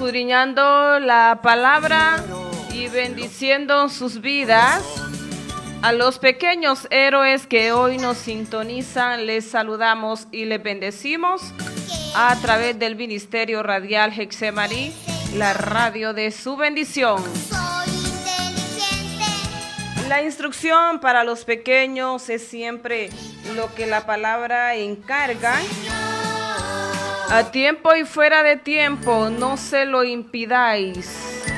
escudriñando la palabra y bendiciendo sus vidas. A los pequeños héroes que hoy nos sintonizan, les saludamos y les bendecimos a través del Ministerio Radial Hexemarí, la radio de su bendición. La instrucción para los pequeños es siempre lo que la palabra encarga. A tiempo y fuera de tiempo, no se lo impidáis.